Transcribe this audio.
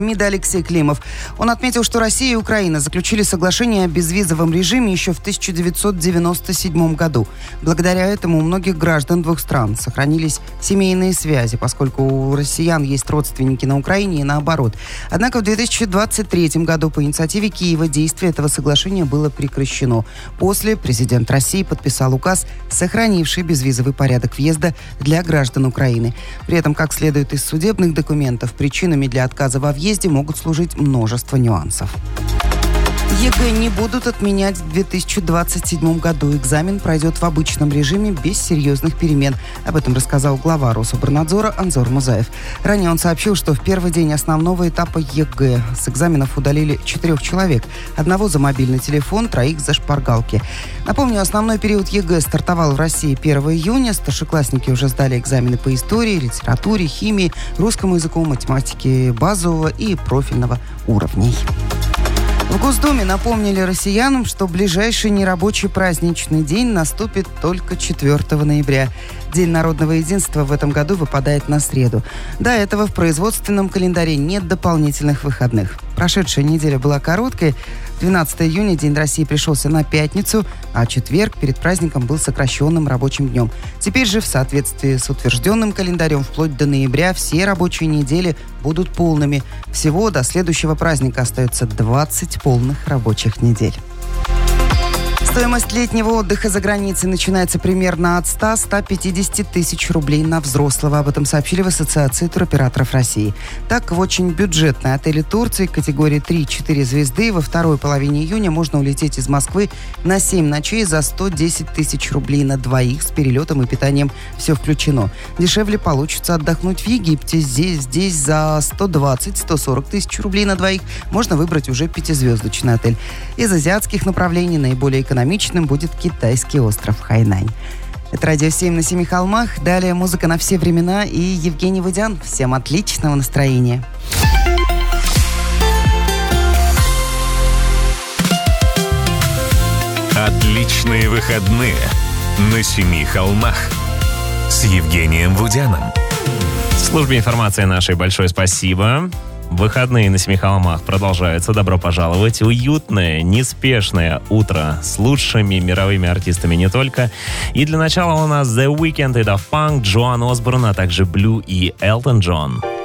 МИДа Алексей Климов. Он отметил, что Россия и Украина заключили соглашение о безвизовом режиме еще в 1997 году. Благодаря этому у многих граждан двух стран сохранились семейные связи, поскольку у россиян есть родственники на Украине и наоборот. Однако в 2023 году по инициативе Киева действие этого соглашения было прекращено. После президент России подписал указ, сохранивший безвизовый порядок въезда для граждан Украины. При этом, как следует из судебных документов, причинами для отказа во въезде могут служить множество нюансов. ЕГЭ не будут отменять в 2027 году. Экзамен пройдет в обычном режиме без серьезных перемен. Об этом рассказал глава Рособорнадзора Анзор Музаев. Ранее он сообщил, что в первый день основного этапа ЕГЭ с экзаменов удалили 4 человек. 1 за мобильный телефон, 3 за шпаргалки. Напомню, основной период ЕГЭ стартовал в России 1 июня. Старшеклассники уже сдали экзамены по истории, литературе, химии, русскому языку, математике базового и профильного уровней. В Госдуме напомнили россиянам, что ближайший нерабочий праздничный день наступит только 4 ноября. День народного единства в этом году выпадает на среду. До этого в производственном календаре нет дополнительных выходных. Прошедшая неделя была короткой. 12 июня День России пришелся на пятницу, а четверг перед праздником был сокращенным рабочим днем. Теперь же, в соответствии с утвержденным календарем, вплоть до ноября все рабочие недели будут полными. Всего до следующего праздника остается 20 полных рабочих недель. Стоимость летнего отдыха за границей начинается примерно от 100-150 тысяч рублей на взрослого. Об этом сообщили в Ассоциации туроператоров России. Так, в очень бюджетные отели Турции категории 3-4 звезды во второй половине июня можно улететь из Москвы на 7 ночей за 110 тысяч рублей на двоих с перелетом и питанием. Все включено. Дешевле получится отдохнуть в Египте. Здесь за 120-140 тысяч рублей на двоих можно выбрать уже 5-звездочный отель. Из азиатских направлений наиболее экономичным будет китайский остров Хайнань. Это «Радио 7 на семи холмах». Далее музыка на все времена и Евгений Вудян. Всем отличного настроения. Отличные выходные на семи холмах с Евгением Вудяном. Службе информации нашей большое спасибо. Выходные на семи холмах продолжаются. Добро пожаловать. Уютное, неспешное утро с лучшими мировыми артистами не только. И для начала у нас The Weeknd и Daft Punk, Джоан Осборн, а также Blue и Элтон Джон.